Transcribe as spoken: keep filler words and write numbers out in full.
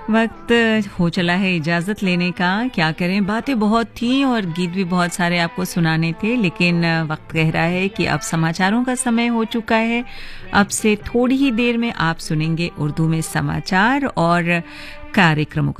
वक्त हो चला है इजाज़त लेने का। क्या करें, बातें बहुत थी और गीत भी बहुत सारे आपको सुनाने थे, लेकिन वक्त कह रहा है कि अब समाचारों का समय हो चुका है। अब से थोड़ी ही देर में आप सुनेंगे उर्दू में समाचार और कार्यक्रमों